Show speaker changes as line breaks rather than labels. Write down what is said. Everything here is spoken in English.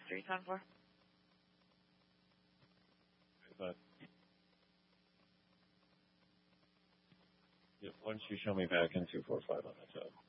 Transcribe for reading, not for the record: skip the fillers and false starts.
310-4.
But yeah, once you show me back in 245 on the top.